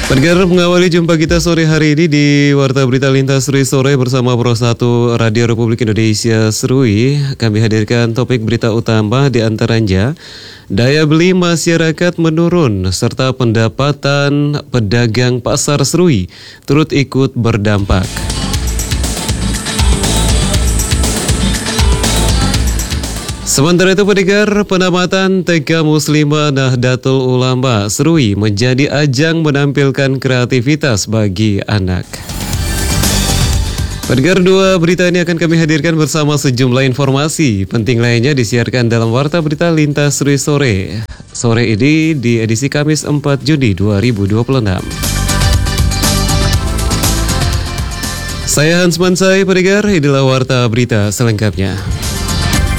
Pendengar, mengawali jumpa kita sore hari ini di Warta Berita Lintas Serui Sore bersama Pro 1 Radio Republik Indonesia Serui. Kami hadirkan topik berita utama di antaranya daya beli masyarakat menurun serta pendapatan pedagang pasar Serui turut ikut berdampak. Sementara itu, pendengar, penamatan TK Muslimah Nahdlatul Ulama Serui menjadi ajang menampilkan kreativitas bagi anak. Pendengar, dua berita ini akan kami hadirkan bersama sejumlah informasi penting lainnya disiarkan dalam Warta Berita Lintas Serui Sore. Sore ini di edisi Kamis 4 Juni 2026. Saya Hans Mansai, pendengar, inilah Warta Berita selengkapnya.